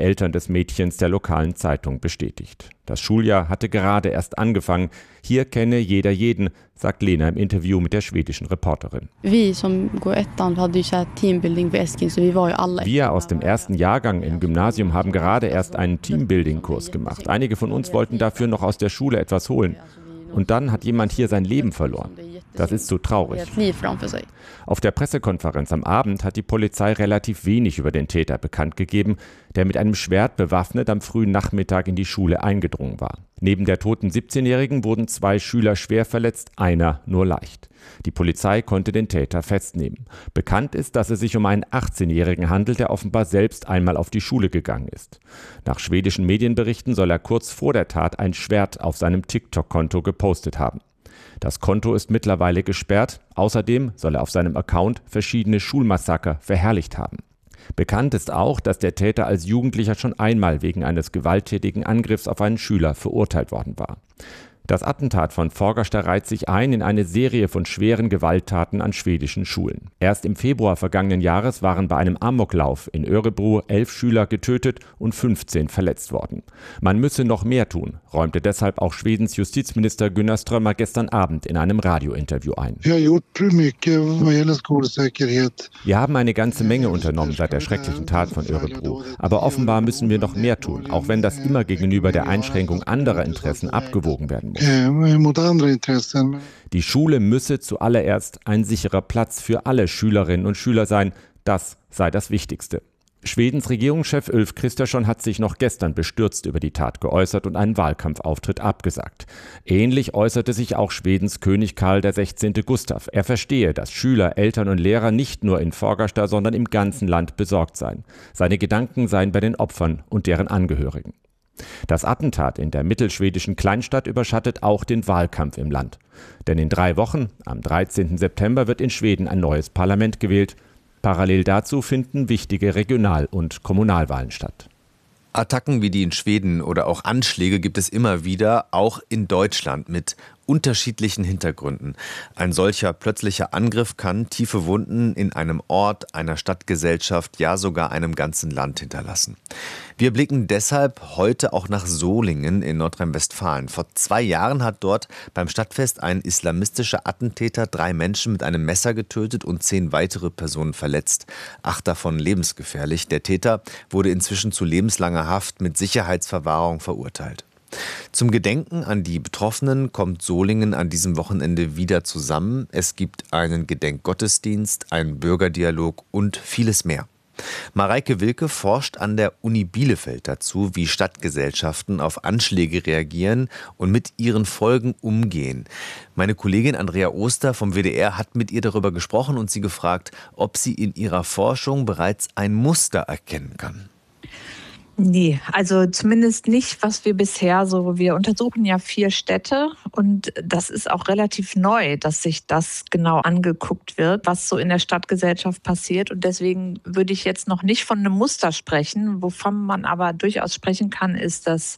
Eltern des Mädchens der lokalen Zeitung bestätigt. Das Schuljahr hatte gerade erst angefangen. Hier kenne jeder jeden, sagt Lena im Interview mit der schwedischen Reporterin. Wir aus dem ersten Jahrgang im Gymnasium haben gerade erst einen Teambuilding-Kurs gemacht. Einige von uns wollten dafür noch aus der Schule etwas holen. Und dann hat jemand hier sein Leben verloren. Das ist so traurig. Auf der Pressekonferenz am Abend hat die Polizei relativ wenig über den Täter bekannt gegeben, der mit einem Schwert bewaffnet am frühen Nachmittag in die Schule eingedrungen war. Neben der toten 17-Jährigen wurden 2 Schüler schwer verletzt, einer nur leicht. Die Polizei konnte den Täter festnehmen. Bekannt ist, dass es sich um einen 18-Jährigen handelt, der offenbar selbst einmal auf die Schule gegangen ist. Nach schwedischen Medienberichten soll er kurz vor der Tat ein Schwert auf seinem TikTok-Konto gepostet haben. Das Konto ist mittlerweile gesperrt. Außerdem soll er auf seinem Account verschiedene Schulmassaker verherrlicht haben. Bekannt ist auch, dass der Täter als Jugendlicher schon einmal wegen eines gewalttätigen Angriffs auf einen Schüler verurteilt worden war. Das Attentat von Fagersta reiht sich ein in eine Serie von schweren Gewalttaten an schwedischen Schulen. Erst im Februar vergangenen Jahres waren bei einem Amoklauf in Örebro 11 Schüler getötet und 15 verletzt worden. Man müsse noch mehr tun, räumte deshalb auch Schwedens Justizminister Gunnar Strömmer gestern Abend in einem Radiointerview ein. Wir haben eine ganze Menge unternommen seit der schrecklichen Tat von Örebro. Aber offenbar müssen wir noch mehr tun, auch wenn das immer gegenüber der Einschränkung anderer Interessen abgewogen werden muss. Die Schule müsse zuallererst ein sicherer Platz für alle Schülerinnen und Schüler sein. Das sei das Wichtigste. Schwedens Regierungschef Ulf Kristersson hat sich noch gestern bestürzt über die Tat geäußert und einen Wahlkampfauftritt abgesagt. Ähnlich äußerte sich auch Schwedens König Karl XVI. Gustav. Er verstehe, dass Schüler, Eltern und Lehrer nicht nur in Fagersta, sondern im ganzen Land besorgt seien. Seine Gedanken seien bei den Opfern und deren Angehörigen. Das Attentat in der mittelschwedischen Kleinstadt überschattet auch den Wahlkampf im Land. Denn in 3 Wochen, am 13. September, wird in Schweden ein neues Parlament gewählt. Parallel dazu finden wichtige Regional- und Kommunalwahlen statt. Attacken wie die in Schweden oder auch Anschläge gibt es immer wieder, auch in Deutschland mit unterschiedlichen Hintergründen. Ein solcher plötzlicher Angriff kann tiefe Wunden in einem Ort, einer Stadtgesellschaft, ja sogar einem ganzen Land hinterlassen. Wir blicken deshalb heute auch nach Solingen in Nordrhein-Westfalen. Vor 2 Jahren hat dort beim Stadtfest ein islamistischer Attentäter 3 Menschen mit einem Messer getötet und 10 weitere Personen verletzt. 8 davon lebensgefährlich. Der Täter wurde inzwischen zu lebenslanger Haft mit Sicherheitsverwahrung verurteilt. Zum Gedenken an die Betroffenen kommt Solingen an diesem Wochenende wieder zusammen. Es gibt einen Gedenkgottesdienst, einen Bürgerdialog und vieles mehr. Mareike Wilke forscht an der Uni Bielefeld dazu, wie Stadtgesellschaften auf Anschläge reagieren und mit ihren Folgen umgehen. Meine Kollegin Andrea Oster vom WDR hat mit ihr darüber gesprochen und sie gefragt, ob sie in ihrer Forschung bereits ein Muster erkennen kann. Nee, also zumindest nicht, was wir bisher so, wir untersuchen ja 4 Städte und das ist auch relativ neu, dass sich das genau angeguckt wird, was so in der Stadtgesellschaft passiert und deswegen würde ich jetzt noch nicht von einem Muster sprechen, wovon man aber durchaus sprechen kann, ist, dass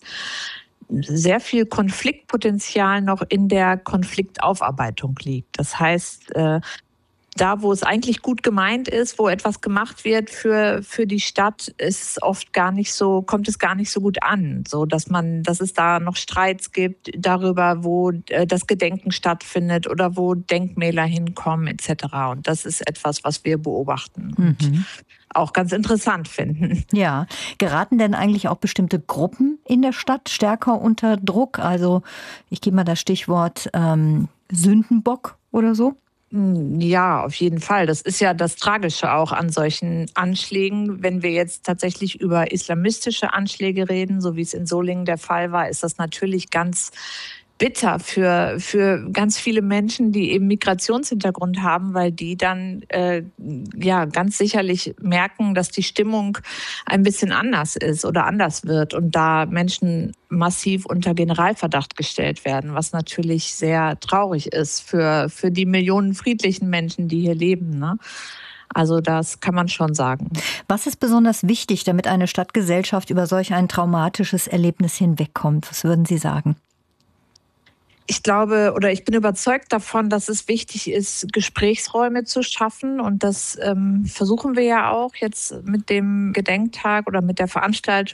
sehr viel Konfliktpotenzial noch in der Konfliktaufarbeitung liegt. Das heißt, da, wo es eigentlich gut gemeint ist, wo etwas gemacht wird für die Stadt, ist oft kommt es gar nicht so gut an, so dass es da noch Streits gibt darüber, wo das Gedenken stattfindet oder wo Denkmäler hinkommen etc. Und das ist etwas, was wir beobachten und auch ganz interessant finden. Ja, geraten denn eigentlich auch bestimmte Gruppen in der Stadt stärker unter Druck? Also ich gebe mal das Stichwort Sündenbock oder so. Ja, auf jeden Fall. Das ist ja das Tragische auch an solchen Anschlägen. Wenn wir jetzt tatsächlich über islamistische Anschläge reden, so wie es in Solingen der Fall war, ist das natürlich ganz bitter für ganz viele Menschen, die eben Migrationshintergrund haben, weil die dann ganz sicherlich merken, dass die Stimmung ein bisschen anders ist oder anders wird und da Menschen massiv unter Generalverdacht gestellt werden, was natürlich sehr traurig ist für die Millionen friedlichen Menschen, die hier leben, ne? Also das kann man schon sagen. Was ist besonders wichtig, damit eine Stadtgesellschaft über solch ein traumatisches Erlebnis hinwegkommt? Was würden Sie sagen? Ich glaube oder ich bin überzeugt davon, dass es wichtig ist, Gesprächsräume zu schaffen. Und das versuchen wir ja auch jetzt mit dem Gedenktag oder mit der Veranstaltung